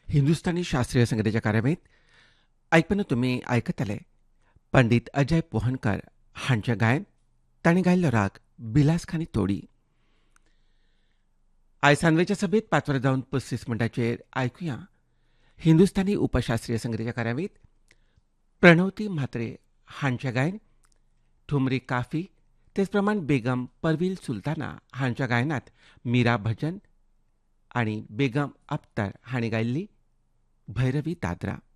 हिंदुस्थानी शास्त्रीय संगीताच्या कार्यावळीत आयकपना तुम्ही आयकतले पंडित अजय पोहनकर हांचें गायन. तांणी गायल्लो राग बिलासखानी तोडी. आयज सांजवेच्या सभेत 5 जावन 35 मिनटांचेर आयकुया हिंदुस्थानी उपशास्त्रीय संगीताच्या कार्यावळीत प्रणवती म्हात्रे हांचें गायन, ठुमरी काफी तेच प्रमाण बेगम परवील सुलताना हांच्या गायनात मीरा भजन आनी बेगम अख्तर हांणी गायिल्ली भैरवी दादरा.